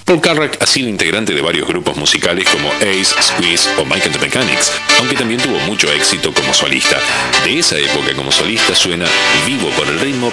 Paul Carrack ha sido integrante de varios grupos musicales como Ace, Squeeze o Mike and the Mechanics, aunque también tuvo mucho éxito como solista. De esa época como solista suena Vivo por el ritmo,